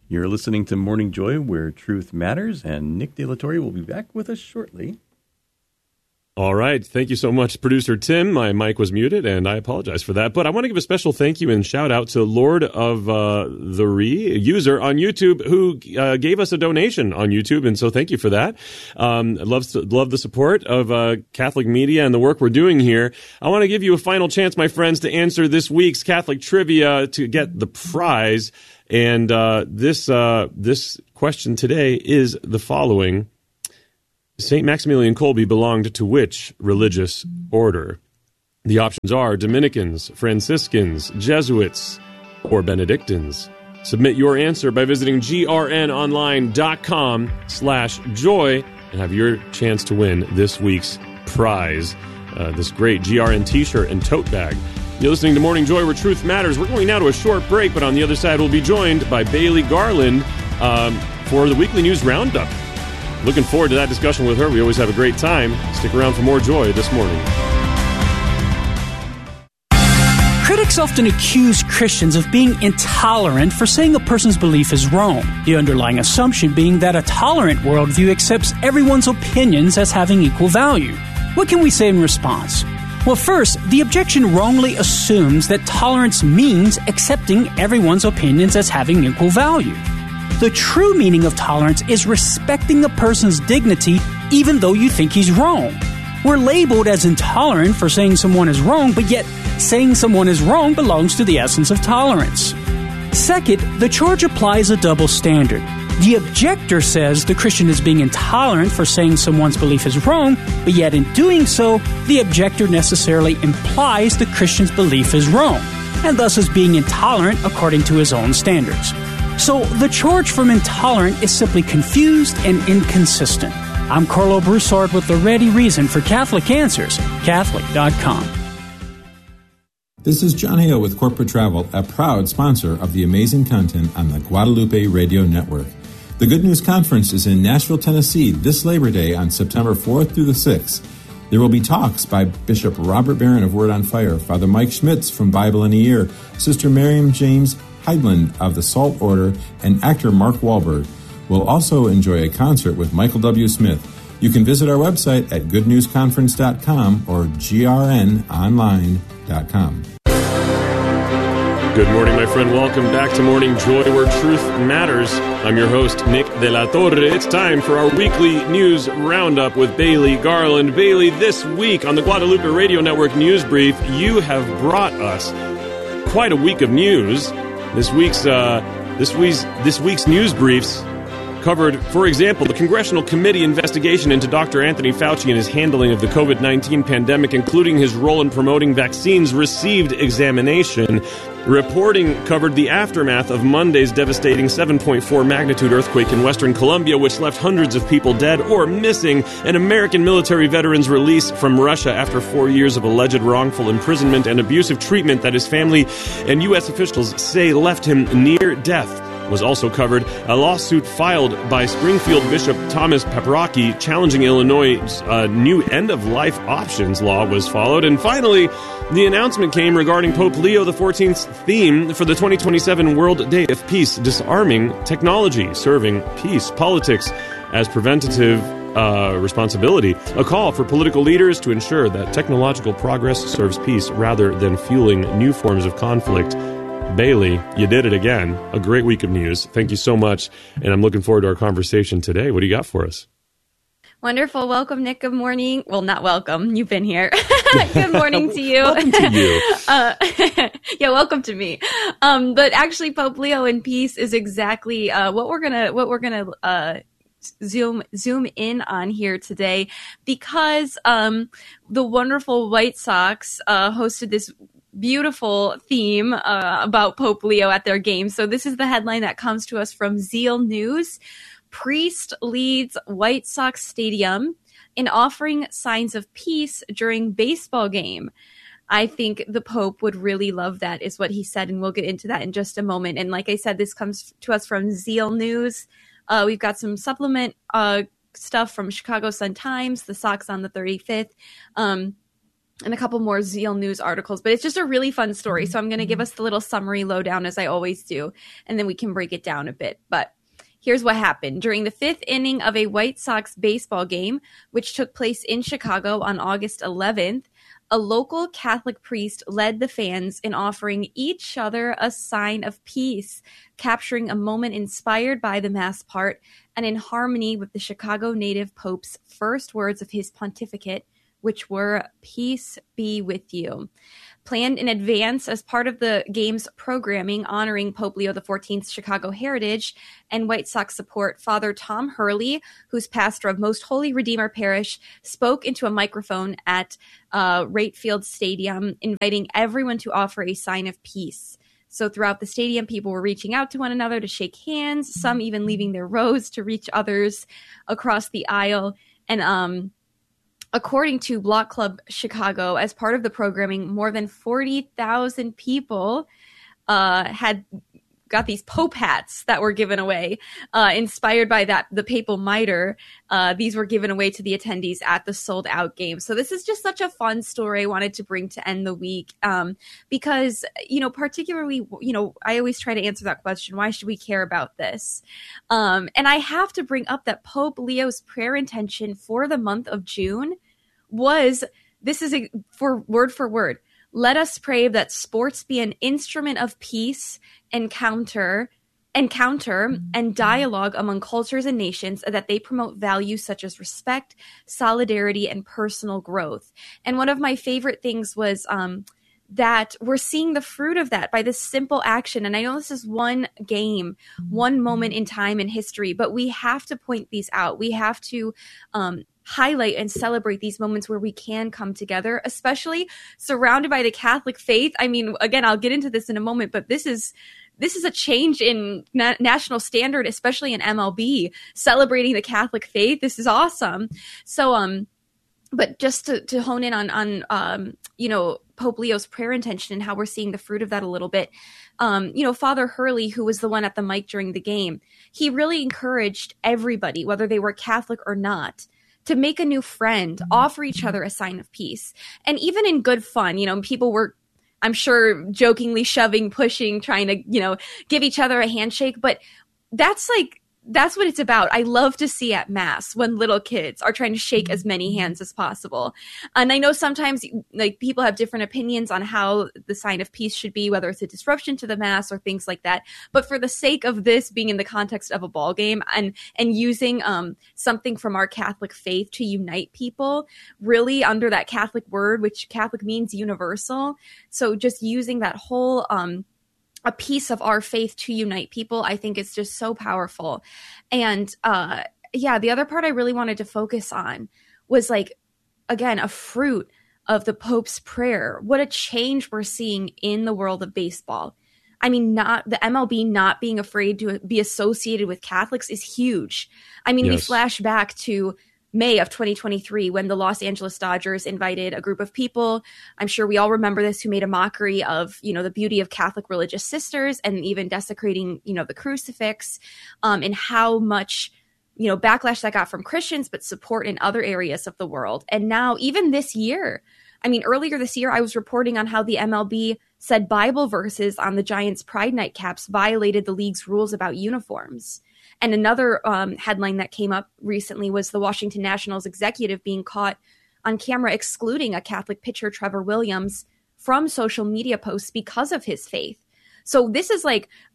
You're listening to Morning Joy, where truth matters, and Nick De La Torre will be back with us shortly. All right. Thank you so much, Producer Tim. My mic was muted, and I apologize for that. But I want to give a special thank you and shout out to Lord of the Ree, user on YouTube, who gave us a donation on YouTube, and so thank you for that. Love the support of Catholic media and the work we're doing here. I want to give you a final chance, my friends, to answer this week's Catholic trivia to get the prize. And this question today is the following. St. Maximilian Kolbe belonged to which religious order? The options are Dominicans, Franciscans, Jesuits, or Benedictines. Submit your answer by visiting grnonline.com/joy and have your chance to win this week's prize, this great GRN t-shirt and tote bag. You're listening to Morning Joy, where truth matters. We're going now to a short break, but on the other side, we'll be joined by Bailey Garland for the weekly news roundup. Looking forward to that discussion with her. We always have a great time. Stick around for more joy this morning. Critics often accuse Christians of being intolerant for saying a person's belief is wrong, the underlying assumption being that a tolerant worldview accepts everyone's opinions as having equal value. What can we say in response? Well, first, the objection wrongly assumes that tolerance means accepting everyone's opinions as having equal value. The true meaning of tolerance is respecting a person's dignity even though you think he's wrong. We're labeled as intolerant for saying someone is wrong, but yet saying someone is wrong belongs to the essence of tolerance. Second, the charge applies a double standard. The objector says the Christian is being intolerant for saying someone's belief is wrong, but yet in doing so, the objector necessarily implies the Christian's belief is wrong, and thus is being intolerant according to his own standards. So the charge from intolerant is simply confused and inconsistent. I'm Carlo Broussard with the ready reason for Catholic Answers, Catholic.com. This is John Hale with Corporate Travel, a proud sponsor of the amazing content on the Guadalupe Radio Network. The Good News Conference is in Nashville, Tennessee this Labor Day on September 4th through the 6th. There will be talks by Bishop Robert Barron of Word on Fire, Father Mike Schmitz from Bible in a Year, Sister Miriam James Heidland of the Salt Order, and actor Mark Wahlberg. We'll also enjoy a concert with Michael W. Smith. You can visit our website at goodnewsconference.com or grnonline.com. Good morning, my friend. Welcome back to Morning Joy, where truth matters. I'm your host, Nick De La Torre. It's time for our weekly news roundup with Bailey Garland. Bailey, this week on the Guadalupe Radio Network News Brief, you have brought us quite a week of news. This week's news briefs covered, for example, the Congressional Committee investigation into Dr. Anthony Fauci and his handling of the COVID-19 pandemic, including his role in promoting vaccines, received examination. Reporting covered the aftermath of Monday's devastating 7.4 magnitude earthquake in Western Colombia, which left hundreds of people dead or missing, an American military veteran's release from Russia after 4 years of alleged wrongful imprisonment and abusive treatment that his family and U.S. officials say left him near death. Was also covered a lawsuit filed by Springfield Bishop Thomas Paprocki challenging Illinois' new end-of-life options law was followed. And finally, the announcement came regarding Pope Leo XIV's theme for the 2027 World Day of Peace, disarming technology, serving peace, politics as preventative responsibility, a call for political leaders to ensure that technological progress serves peace rather than fueling new forms of conflict. Bailey, you did it again. A great week of news. Thank you so much, and I'm looking forward to our conversation today. What do you got for us? Wonderful. Welcome, Nick. Good morning. Well, not welcome. You've been here. Good morning to you. Welcome to you. Yeah, welcome to me. But actually, Pope Leo in peace is exactly what we're gonna zoom in on here today, because the wonderful White Sox hosted this beautiful theme about Pope Leo at their game. So this is the headline that comes to us from Zeal News. Priest leads White Sox Stadium in offering signs of peace during baseball game. I think the Pope would really love that, is what he said, and we'll get into that in just a moment. And like I said, this comes to us from Zeal News. We've got some supplement stuff from Chicago Sun-Times, the Sox on the 35th. and a couple more Zeal News articles, but it's just a really fun story. So I'm going to give us the little summary lowdown as I always do, and then we can break it down a bit. But here's what happened. During the 5th inning of a White Sox baseball game, which took place in Chicago on August 11th, a local Catholic priest led the fans in offering each other a sign of peace, capturing a moment inspired by the Mass part and in harmony with the Chicago native Pope's first words of his pontificate, which were, "Peace be with you." Planned in advance as part of the game's programming honoring Pope Leo XIV's Chicago heritage and White Sox support, Father Tom Hurley, who's pastor of Most Holy Redeemer Parish, spoke into a microphone at Wright Field Stadium, inviting everyone to offer a sign of peace. So throughout the stadium, people were reaching out to one another to shake hands, some even leaving their rows to reach others across the aisle. And according to Block Club Chicago, as part of the programming, more than 40,000 people had got these Pope hats that were given away, inspired by the papal mitre. These were given away to the attendees at the sold-out game. So this is just such a fun story I wanted to bring to end the week, because, particularly, I always try to answer that question, why should we care about this? And I have to bring up that Pope Leo's prayer intention for the month of June was, word for word, "Let us pray that sports be an instrument of peace, encounter and dialogue among cultures and nations, that they promote values such as respect, solidarity, and personal growth." And one of my favorite things was that we're seeing the fruit of that by this simple action. And I know this is one game, one moment in time in history, but we have to point these out. We have to highlight and celebrate these moments where we can come together, especially surrounded by the Catholic faith. I mean, again, I'll get into this in a moment, but this is a change in national standard, especially in MLB, celebrating the Catholic faith. This is awesome. So, but just to hone in on Pope Leo's prayer intention and how we're seeing the fruit of that a little bit. Father Hurley, who was the one at the mic during the game, he really encouraged everybody, whether they were Catholic or not, to make a new friend, offer each other a sign of peace. And even in good fun, people were, I'm sure, jokingly shoving, pushing, trying to, give each other a handshake. But that's what it's about. I love to see at Mass when little kids are trying to shake as many hands as possible. And I know sometimes people have different opinions on how the sign of peace should be, whether it's a disruption to the Mass or things like that. But for the sake of this being in the context of a ball game and using something from our Catholic faith to unite people, really under that Catholic word, which Catholic means universal. So just using that whole a piece of our faith to unite people, I think it's just so powerful. And the other part I really wanted to focus on was again, a fruit of the Pope's prayer. What a change we're seeing in the world of baseball. I mean, not the MLB not being afraid to be associated with Catholics is huge. I mean, yes. We flash back to May of 2023 when the Los Angeles Dodgers invited a group of people, I'm sure we all remember this, who made a mockery of, the beauty of Catholic religious sisters and even desecrating, the crucifix, and how much, backlash that got from Christians, but support in other areas of the world. And now even this year, earlier this year, I was reporting on how the MLB said Bible verses on the Giants' Pride Night caps violated the league's rules about uniforms. And another headline that came up recently was the Washington Nationals executive being caught on camera excluding a Catholic pitcher, Trevor Williams, from social media posts because of his faith. So this is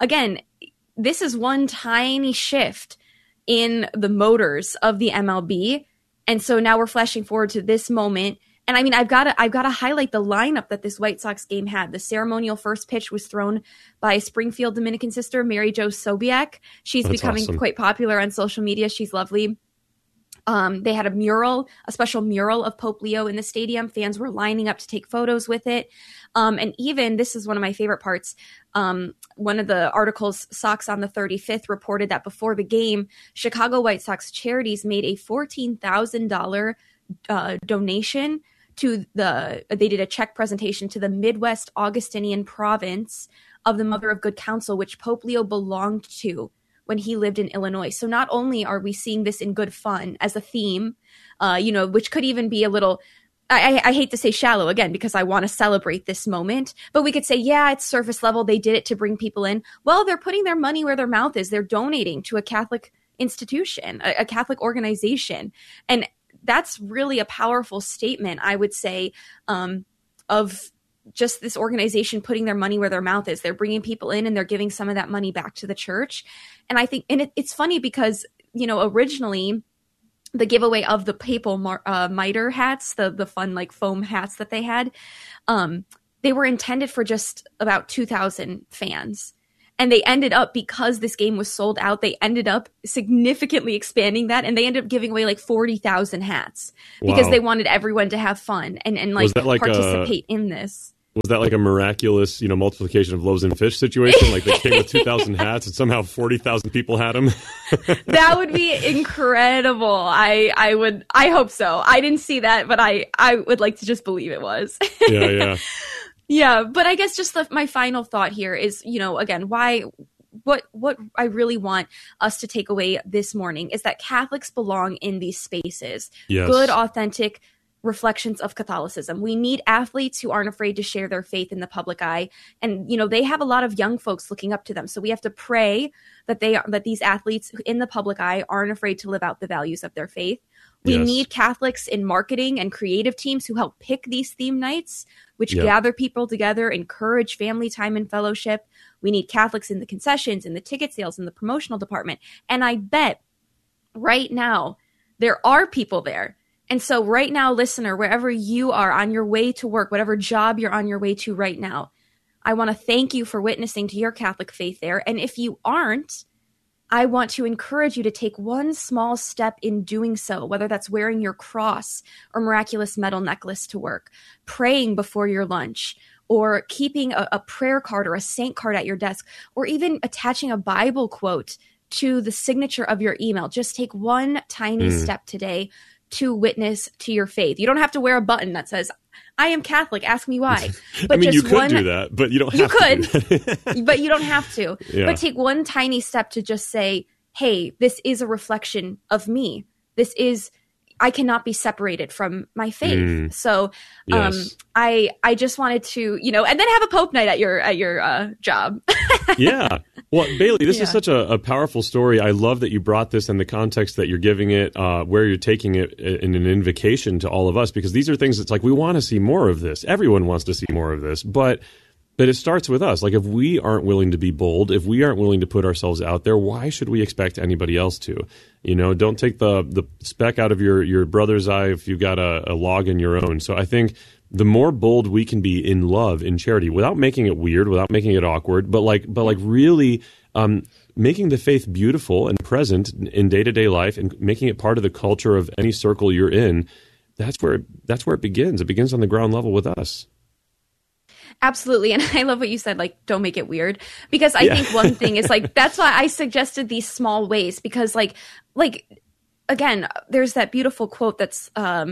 this is one tiny shift in the motors of the MLB. And so now we're flashing forward to this moment. And I've got to highlight the lineup that this White Sox game had. The ceremonial first pitch was thrown by Springfield Dominican sister Mary Jo Sobiek. She's becoming awesome. Quite popular on social media. She's lovely. They had a special mural of Pope Leo in the stadium. Fans were lining up to take photos with it. And even, this is one of my favorite parts, one of the articles, Sox on the 35th, reported that before the game, Chicago White Sox Charities made a $14,000 donation they did a check presentation to the Midwest Augustinian province of the Mother of Good Counsel, which Pope Leo belonged to when he lived in Illinois. So not only are we seeing this in good fun as a theme, which could even be a little, I hate to say shallow again, because I want to celebrate this moment, but we could say, yeah, it's surface level. They did it to bring people in. Well, they're putting their money where their mouth is. They're donating to a Catholic institution, a Catholic organization. And that's really a powerful statement, I would say, of just this organization putting their money where their mouth is. They're bringing people in and they're giving some of that money back to the church. And I think, and it's funny because, originally the giveaway of the papal mitre hats, the fun like foam hats that they had, they were intended for just about 2,000 fans. And they ended up, because this game was sold out, they ended up significantly expanding that, and they ended up giving away like 40,000 hats because they wanted everyone to have fun and participate in this. Was that like a miraculous, multiplication of loaves and fish situation? Like they came with 2,000 hats and somehow 40,000 people had them? That would be incredible. I hope so. I didn't see that, but I would like to just believe it was. Yeah. Yeah, but I guess just my final thought here is, again, what I really want us to take away this morning is that Catholics belong in these spaces. Yes. Good, authentic reflections of Catholicism. We need athletes who aren't afraid to share their faith in the public eye. And, they have a lot of young folks looking up to them. So we have to pray that these athletes in the public eye aren't afraid to live out the values of their faith. We need Catholics in marketing and creative teams who help pick these theme nights, which gather people together, encourage family time and fellowship. We need Catholics in the concessions, in the ticket sales, in the promotional department. And I bet right now there are people there. And so right now, listener, wherever you are on your way to work, whatever job you're on your way to right now, I want to thank you for witnessing to your Catholic faith there. And if you aren't, I want to encourage you to take one small step in doing so, whether that's wearing your cross or miraculous metal necklace to work, praying before your lunch, or keeping a prayer card or a saint card at your desk, or even attaching a Bible quote to the signature of your email. Just take one tiny step today to witness to your faith. You don't have to wear a button that says, I am Catholic, ask me why. But you could do that, but you don't have to. But you don't have to. Yeah. But take one tiny step to just say, hey, this is a reflection of me. I cannot be separated from my faith. So I just wanted to, and then have a Pope night at your job. Yeah. Well, Bailey, this is such a powerful story. I love that you brought this in the context that you're giving it, where you're taking it in an invocation to all of us, because these are things that's like, we want to see more of this. Everyone wants to see more of this, but it starts with us. Like, if we aren't willing to be bold, if we aren't willing to put ourselves out there, why should we expect anybody else to? Don't take the speck out of your brother's eye if you've got a log in your own. So I think the more bold we can be in love, in charity, without making it weird, without making it awkward, but really making the faith beautiful and present in day-to-day life and making it part of the culture of any circle you're in, that's where it begins. It begins on the ground level with us. Absolutely. And I love what you said, like, don't make it weird, because I think one thing is like, that's why I suggested these small ways, because like, again, there's that beautiful quote that's,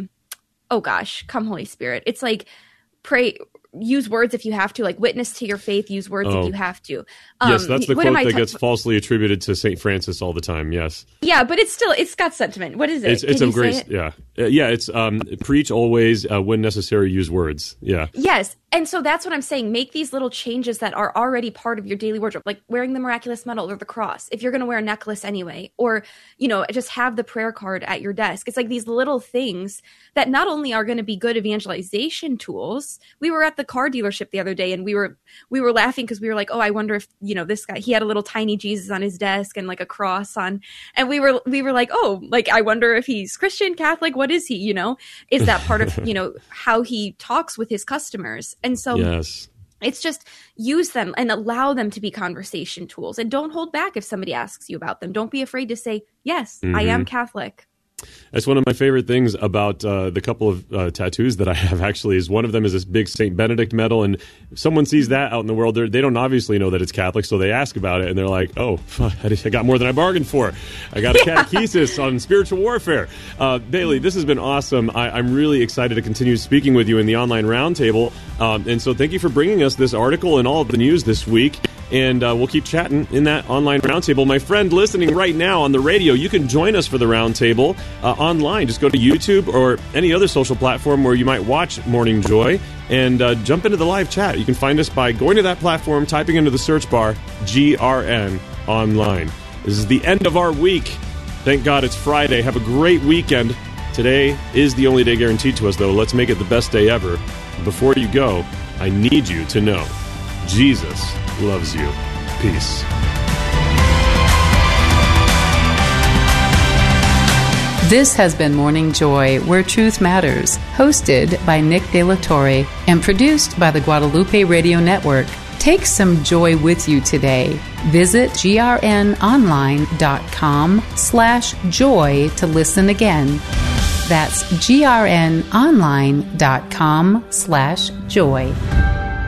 oh gosh, come Holy Spirit. It's like, pray, use words if you have to, like witness to your faith, use words if you have to. Yes, that's the quote that gets falsely attributed to St. Francis all the time, yes. Yeah, but it's got sentiment. What is it? It's a great, it's preach always, when necessary, use words, yeah. Yes, and so that's what I'm saying. Make these little changes that are already part of your daily wardrobe, like wearing the miraculous medal or the cross, if you're going to wear a necklace anyway, or, just have the prayer card at your desk. It's like these little things that not only are going to be good evangelization tools. We were at the car dealership the other day, and we were laughing because we were like, oh, I wonder if, this guy, he had a little tiny Jesus on his desk and like a cross on, and we were like, oh, like, I wonder if he's Christian, Catholic, what is he, is that part of, how he talks with his customers. And so it's just use them and allow them to be conversation tools, and don't hold back if somebody asks you about them. Don't be afraid to say, yes, I am Catholic. That's one of my favorite things about the couple of tattoos that I have, actually, is one of them is this big St. Benedict medal. And if someone sees that out in the world, they don't obviously know that it's Catholic, so they ask about it, and they're like, oh, I got more than I bargained for. I got a catechesis on spiritual warfare. Bailey, this has been awesome. I'm really excited to continue speaking with you in the online roundtable. And so thank you for bringing us this article and all of the news this week. and we'll keep chatting in that online roundtable. My friend listening right now on the radio, you can join us for the roundtable online. Just go to YouTube or any other social platform where you might watch Morning Joy and jump into the live chat. You can find us by going to that platform, typing into the search bar, GRN Online. This is the end of our week. Thank God it's Friday. Have a great weekend. Today is the only day guaranteed to us, though. Let's make it the best day ever. Before you go, I need you to know Jesus loves you. Peace. This has been Morning Joy, Where Truth Matters, hosted by Nick De La Torre and produced by the Guadalupe Radio Network. Take some joy with you today. Visit grnonline.com/joy to listen again. That's grnonline.com/joy.